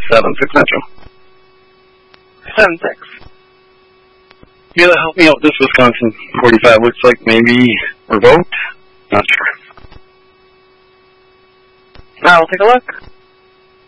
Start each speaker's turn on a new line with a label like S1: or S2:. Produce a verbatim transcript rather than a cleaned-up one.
S1: seven six Metro.
S2: seven six.
S1: You gotta help me out. This Wisconsin forty-five looks like maybe revoked. Not sure.
S2: I'll take a look.